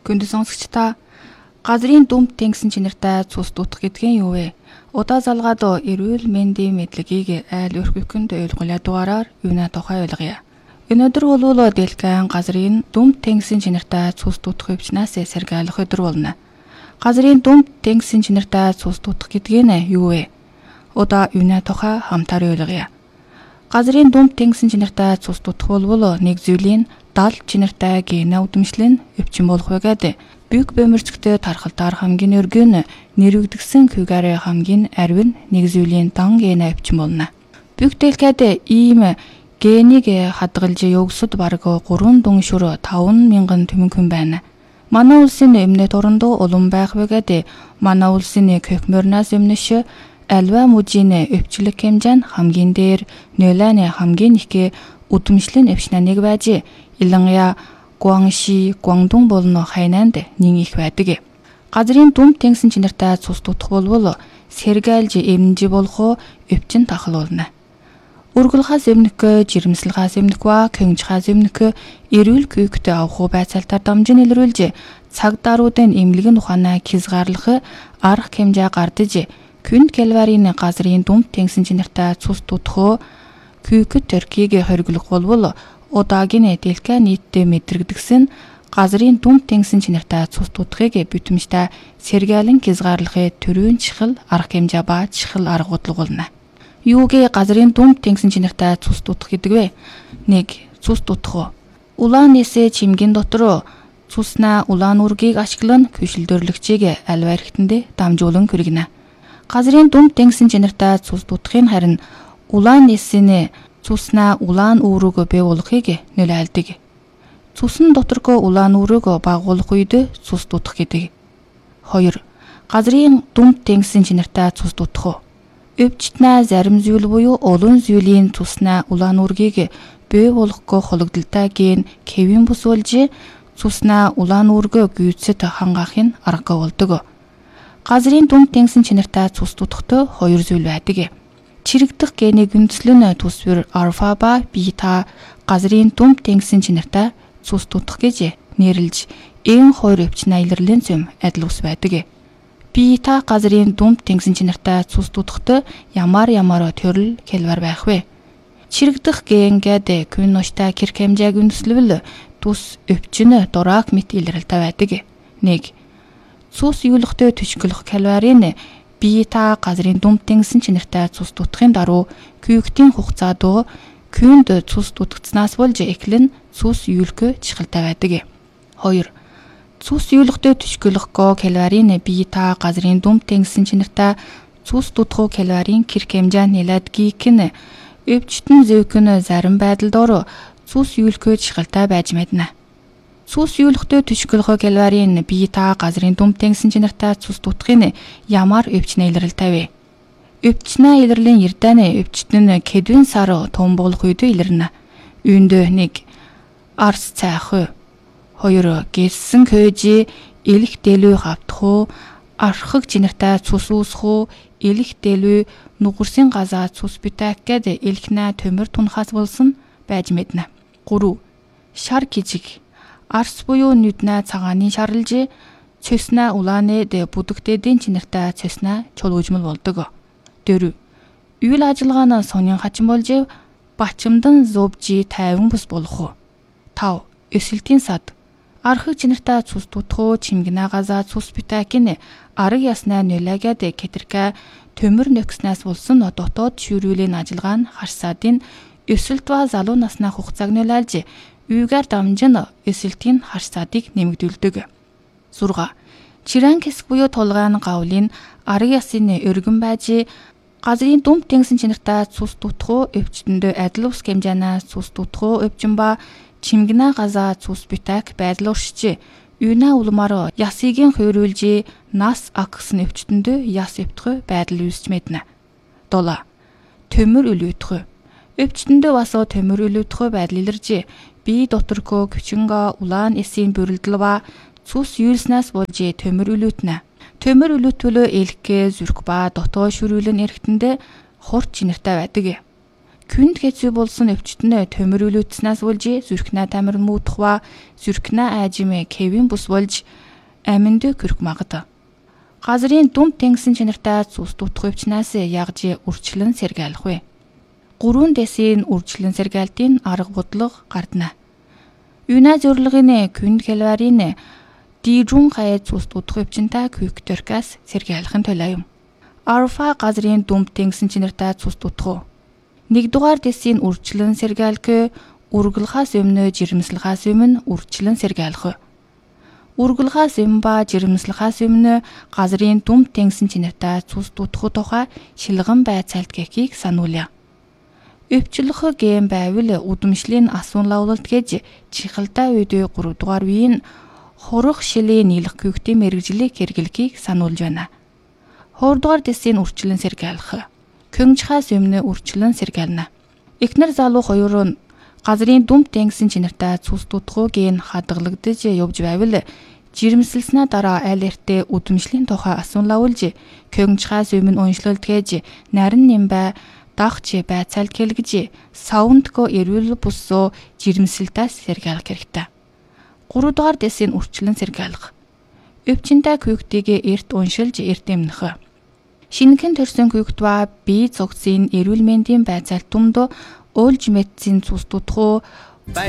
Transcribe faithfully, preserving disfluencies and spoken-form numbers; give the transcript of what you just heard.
Гүнд сонсогч та газрын дүмд тэнгисэн чинартай цус дутах гэдгийг юу вэ? Удаа залгаад эрүүл мэндийн мэдлэгийг айл өрхөйköнд ойлгуулаа дугаараар юуна тухай ойлгоё. Өнөөдөр бол дэлгэн газрын дүмд тэнгисэн чинартай цус дутах өвчнээс сэргийлэх өдөр болно. Газрын дүмд тэнгисэн чинартай цус дутах гэдгийг нь юу вэ? Удаа юуна тухай хамтаар ойлгоё. Газрын дүмд тэнгисэн чинартай цус дутах бол нэг зүйлийн дал чинартай генэ удамшлын өвчин болох байгаад büyük бөмөрцгтөө тархалтаар хамгийн өргөн нэрвэгдсэн күгээр хамгийн арвин нэг зүйлийн дан генэ өвчин болно. Büyük дэлгэд ийм генийг хадгалж явсад бараг гурван дүншүр таван мянган төмөн байна. Манай улсын эмнэт орондоо улам байх байгаад манай улсын көкмөрнөөс өмнөш альва мужийн өвчлөг хэмжээ нь хамгийн дээр нөлөөний хамгийн их удамшлын өвчин нэг байж Илангя, Гуанши, Гуандун болно хайнанд нин их байдаг. Газрын дүмд тэнгисэн чинартай цус дутах болвол сэргээлж эмнэж болох өвчин тахлуулна. Үргэлхаас эмнэх, жирэмслэхаас эмнэх ба кэнжхаас эмнэх эрүүл күйгт авах байцаалтаар дамжин илрүүлж цаг даруудын эмнэлгийн ухаанаа хязгаарлах арга хэмжээ гардаж күнд калорийн газрын дүмд тэнгисэн чинартай цус дутах күйгт төркийг хориглох болвол удаагийн дэлхий нийтэд мэдрэгдсэн газрын дүмд тэнгисэн чинартай цус дутахыг бүтэмжтэй сэргээлэн хязгаарлахын төрийн чихэл арга хэмжээ ба чихэл арга бодлого болно. Юугээ газрын дүмд тэнгисэн чинартай цус дутах гэдэг вэ? нэг. Цус дутах. Улаан нэсэ чимгийн дотор цуснаа улаан үргийг ашиглан көшөлдөрлөгчийг аль баригтанд дамжуулан хүргэнэ. Газрын дүмд тэнгисэн чинартай цус дутахын харин улаан нэсийн цуснаа улаан үүрэг бий болохыг нөлөөлдөг. Цусн доторгоо улаан үүрэг багуулах үед цус дутах гэдэг. хоёр. Газрын дүмд тэнгисэн чинартай цус дутах. Өвчтнээ зарим зүйл буюу олон зүйлийн цуснаа улаан үүргийг бий болгохгүйг хологдолтой ген кевин бусуулж цуснаа улаан үүрэг гүйцэд хангаахын арга болдог. Газрын дүмд тэнгисэн чинартай цус дутахтай хоёр зүйл байдаг. Чирэгдэх гений гүнзлэн төсвөр альфа ба бета газрын дүмд тэнгисэн чинартай цус дутах гэж нэрлэж энэ хоёр өвчин илэрлийн зэм адил ус байдаг. Бета газрын дүмд тэнгисэн чинартай цус дутахт ямар ямар төрөл калори байх вэ? Чирэгдэх ген гэдэг күнөштэй кирк хэмжээ гүнзлвэл тус өвчин дурак мэт илрэлтэй байдаг. нэг. Цус юулахтай төчгөлөх калорийн бета газрын дүмд тэнгисэн чинартай цус дутахын даруй күйгтийн хугацаа доо күнд цус дутагдсанаас болж эхлэн цус юулэх чихэлтэй байдаг. хоёр. Цус юулахтай төчгөлөхгүй калорийн бета газрын дүмд тэнгисэн чинартай цус дутах калорийн кирк хэмжээ нэлээдгийг нь өвчтөн зэвкэн зарим байдалд цус юулэх чихэлтэй байж мэднэ. Цус юулахтай төчгөлөх калорийн бета газрын дүмд тэнгисэн чинартай цус дутахын ямар өвчин илрэлтэй вэ? Өвчнээ илрлийн эрдэний өвчтөн кедвин сар том болох үед илэрнэ. Үүнд нэг. Арс цайх. хоёр. Гэлсэн хөөж элэх дэлүү хавтах, архаг чинартай цус үүсэх, элэх дэлүү нугарсын газаа цус битак гэд элхнэ төмөр тунхаас болсон байж мэднэ. гурав. Шар кижиг. Арс буюу нүднэ цагааны шарлж цэснэ улааны дэ бүдэгтэдийн чинартай цэснэ чулуужмал болдог. дөрөв. Үйл ажиллагааны сонин хачин болж бачимдан зовжи тайван бус болох. тав. Өсөлтийн сад. Архаг чинартай цус дутах чимгэнэ газаа цус битакийн арга яснаа нөлөөгээд кетэрkä төмөр нөхснээс болсон дотоод шүүрүүлийн ажиллагаа нь харсаадын өсөлт ба залуу наснаа хугацааг нөлөөлж үйгээр дамжин өсөлтийн харсаадыг нэмэгдүүлдэг. зурга. Чирэн хэсэг буюу тулгаан гавлын арга ясын өргөн байж газрын дүмд тэнгисэн чинартай цус дутах өвчтөнд адил ус хэмжээнээс цус дутах өвчин ба чимгэнэ газаа цус битак байдал уршиж юуна улмаар ясыгийн хойруулж нас аксын өвчтөнд яс өвтгөө байдал үүсч мэднэ. дулаа. Төмөр өлөөтгөө. Өвчтөнд бас төмөр өлөөтгөө байдал илэрж бие доторгоо күчинга улаан эсийн бүрэлдэл ба цус юулснаас болж төмөр өлөөтнэ. Төмөр өлөөтвөл элхээ зүрх ба дотоо шүрүүлэн эргэтэндээ хурц чинартай байдаг. Күнд хэцүү болсон өвчтөнөө төмөрүүлүүлснээс болж зүрхнээ тамир муудахва зүрхнээ аажимэ кевин бус болж аминд көрөх магад. Газрын дүмд тэнгисэн чанартай цус дутх өвчнээс ягж үрчлэн сэргээлэх вэ. Гурван дэсийн үрчлэн сэргээлтийн арга бодлого гардна. Юна зорилгын күнд хэлварийн дижун хай цус дутх өвчнтэй күйктөркас сэргээлхэн төлөө юм. Арфа газрын дүмд тэнгисэн чанартай цус дутх. Нэгдүгээр дэсийн үрчлэн сэргээлэх, үргэлхээс өмнө жирэмслэхээс өмнө үрчлэн сэргээлэх. Үргэлхээс өмнө ба жирэмслэхээс өмнө газрын дүмд тэнгисэн чанартай цус дутх тухай шилгэн байцаалт гэхийг сануулъя. Өвчлөх гэм байвал удамшлийн асуун лавлалт гэж чихэлдэ үед гуравдугаар үеийн хурах шилийн нийлэх күйгтийн мэрэгжлийг хэрэглэхийг сануулж байна. Хоёрдугаар дэсийн үрчлэн сэргээлэх. Көнгчхаас өмнө үрчлэн сэргээлнэ. Эхнэр залуу хоёр нь газрын дүмд тэнгисэн чанартай цус дутхуугийн хадгалагдаж явж байвал жирэмсэлснээ дараа аль эртээ удамшлийн тухай асуун лавлж көнгчхаас өмнө уншлалт гэж нарийн нэмбай дагч байцаалт хэлгэж саундко эрүүл буссоо жирэмсэлтээс сэргээлэх хэрэгтэй. Гуравдугаар дэсийн үрчлэн сэргээлэх. Өвчнөд күйгтийг эрт уншилж эрт эмнэх. Шинэхэн төрсөн күйгт ба бие цогцын эрүүл мэндийн байцаалт түмд уйлж мэдсэн цус дутхуу